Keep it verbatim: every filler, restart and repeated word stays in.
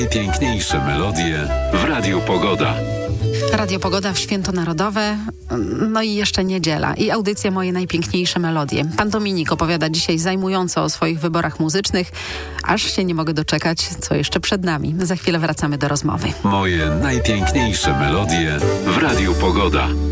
Najpiękniejsze melodie w Radiu Pogoda. Radio Pogoda w Święto Narodowe, no i jeszcze niedziela i audycja Moje Najpiękniejsze Melodie. Pan Dominik opowiada dzisiaj zajmująco o swoich wyborach muzycznych, aż się nie mogę doczekać, co jeszcze przed nami. Za chwilę wracamy do rozmowy. Moje najpiękniejsze melodie w Radiu Pogoda.